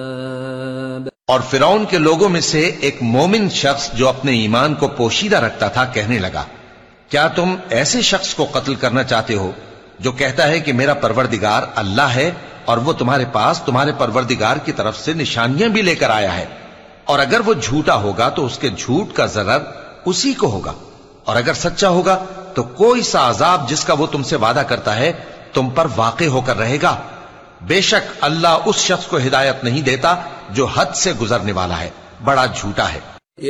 और फिरौन के लोगों में से एक मोमिन शख्स जो अपने ईमान को पोशीदा रखता था कहने लगा, क्या तुम ऐसे शख्स को कत्ल करना चाहते हो जो कहता है कि मेरा परवरदिगार अल्लाह है और वो तुम्हारे पास तुम्हारे परवरदिगार की तरफ से निशानियां भी लेकर आया है, और अगर वो झूठा होगा तो उसके झूठ का जरर उसी को होगा, और अगर सच्चा होगा तो कोई सा अजाब जिसका वो तुमसे वादा करता है तुम पर वाक़े होकर रहेगा। बेशक अल्लाह उस शख्स को हिदायत नहीं देता जो हद से गुजरने वाला है, बड़ा झूठा है।